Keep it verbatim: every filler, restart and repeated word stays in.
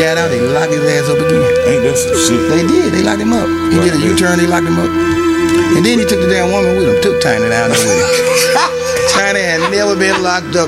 got out, they locked his ass up again. Ain't that some shit? They did. They locked him up. He Right, did a yeah. U-turn. They locked him up. And then he took the damn woman with him. Took Tiny down there with him. Tiny had never been locked up.